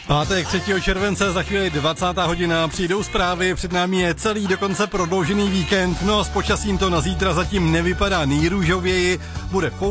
Pátek 3. července, za chvíli 20. hodina, přijdou zprávy, před námi je celý dokonce prodloužený víkend, no a s počasím to na zítra zatím nevypadá nejrůžověji, bude